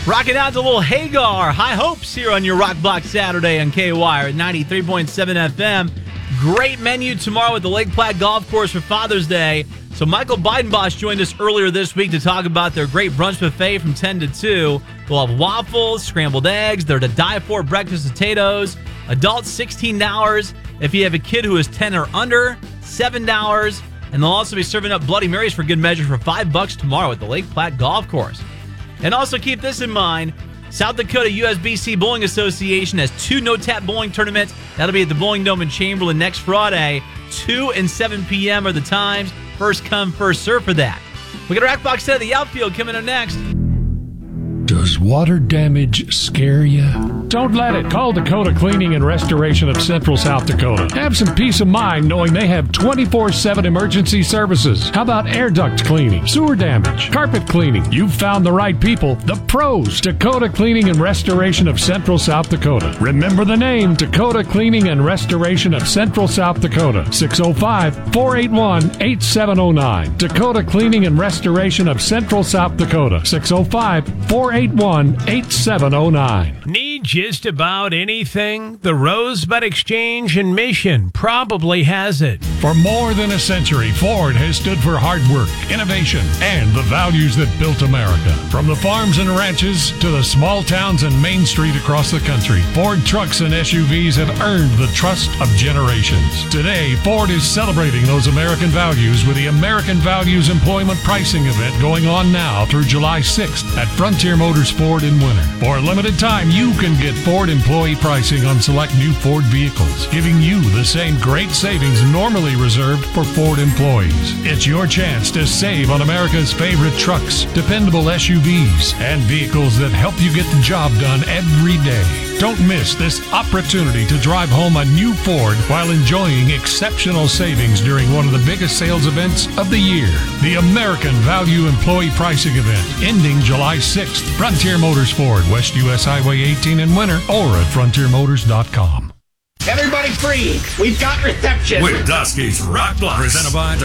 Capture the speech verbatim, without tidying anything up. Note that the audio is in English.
Rocking out to a little Hagar, High Hopes here on your Rock Block Saturday on K Y R at ninety-three point seven F M. Great menu tomorrow at the Lake Platte Golf Course for Father's Day. So Michael Bidenbosch joined us earlier this week to talk about their great brunch buffet from ten to two. They'll have waffles, scrambled eggs, they're to die for breakfast potatoes. Adults, sixteen dollars. If you have a kid who is ten or under, seven dollars. And they'll also be serving up Bloody Marys for good measure for five bucks tomorrow at the Lake Platte Golf Course. And also keep this in mind, South Dakota U S B C Bowling Association has two no-tap bowling tournaments. That'll be at the Bowling Dome in Chamberlain next Friday. two and seven p.m. are the times. First come, first serve for that. We got a rack box set of the outfield coming up next. Does water damage scare you? Don't let it. Call Dakota Cleaning and Restoration of Central South Dakota. Have some peace of mind knowing they have twenty-four seven emergency services. How about air duct cleaning, sewer damage, carpet cleaning? You've found the right people, the pros. Dakota Cleaning and Restoration of Central South Dakota. Remember the name, Dakota Cleaning and Restoration of Central South Dakota. six oh five, four eight one, eight seven oh nine. Dakota Cleaning and Restoration of Central South Dakota. six oh five, four eight one, eight seven oh nine. Need just about anything? The Rosebud Exchange and Mission probably has it. For more than a century, Ford has stood for hard work, innovation, and the values that built America. From the farms and ranches to the small towns and Main Street across the country, Ford trucks and S U Vs have earned the trust of generations. Today, Ford is celebrating those American values with the American Values Employment Pricing event going on now through July sixth at Frontier Motors Ford in Winter. For a limited time, you can get Ford employee pricing on select new Ford vehicles, giving you the same great savings normally reserved for Ford employees. It's your chance to save on America's favorite trucks, dependable S U Vs, and vehicles that help you get the job done every day. Don't miss this opportunity to drive home a new Ford while enjoying exceptional savings during one of the biggest sales events of the year. The American Value Employee Pricing Event, ending July sixth. Frontier Motors Ford, West U S Highway eighteen in Winter, or at frontier motors dot com. Everybody free. We've got reception. With Dusky's Rock Block. Presented by